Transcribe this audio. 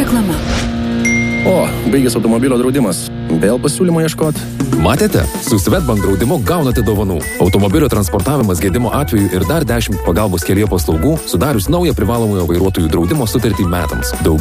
Reklama. O, baigęs automobilio draudimas. Vėl pasiūlymo ieškot? Matėte? Su Swedbank draudimu gaunate dovanų. Automobilio transportavimas gedimo atveju ir dar 10 pagalbos kelyje paslaugų, sudarius naują privalomojo vairuotojų draudimo sutartį metams. Daugiau